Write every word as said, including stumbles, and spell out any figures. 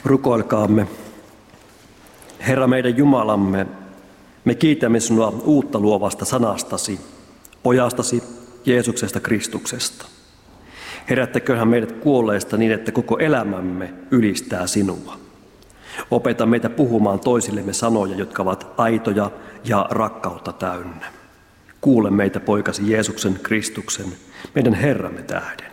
Rukoilkaamme. Herra meidän Jumalamme, me kiitämme sinua uutta luovasta sanastasi, pojastasi Jeesuksesta Kristuksesta. Herättäköhän meidät kuolleista niin, että koko elämämme ylistää sinua. Opeta meitä puhumaan toisillemme sanoja, jotka ovat aitoja ja rakkautta täynnä. Kuule meitä poikasi Jeesuksen Kristuksen, meidän Herramme tähden.